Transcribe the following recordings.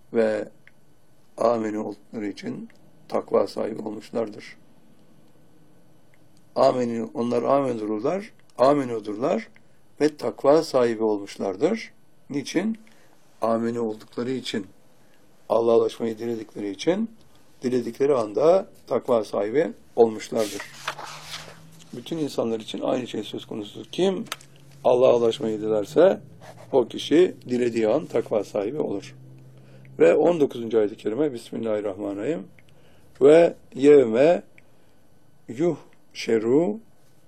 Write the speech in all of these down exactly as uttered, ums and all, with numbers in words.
ve ameni oldukları için takva sahibi olmuşlardır. Ameni, onlar amenudurlar, amenudurlar ve takva sahibi olmuşlardır. Niçin? Ameni oldukları için, Allah'a ulaşmayı diledikleri için, diledikleri anda takva sahibi olmuşlardır. Bütün insanlar için aynı şey söz konusu. Kim Allah'a ulaşmayı dilerse o kişi dilediği an takva sahibi olur. Ve on dokuzuncu ayet-i kerime Bismillahirrahmanirrahim. Ve yevme yuhşeru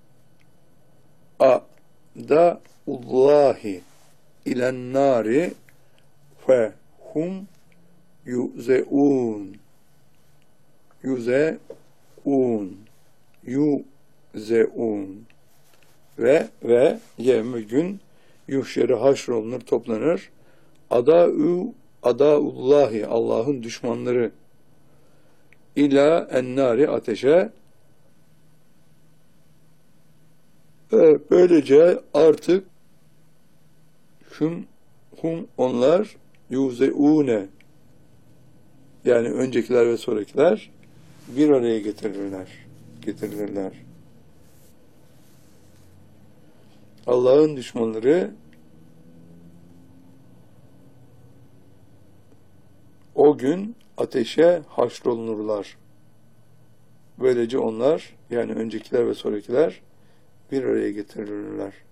a'da'ullahi ilen nari fehum yuzeun yuzeun yuzeun ve ve yevmi gün yuhşeri haşrolunur, toplanır. Ada'u adaullahi, Allah'ın düşmanları, ila ennari, ateşe. Ve böylece artık hum, hum onlar yuzeune, yani öncekiler ve sonrakiler bir araya getirirler. Getirilirler. Allah'ın düşmanları o gün ateşe haşrolunurlar. Böylece onlar, yani öncekiler ve sonrakiler bir araya getirilirler.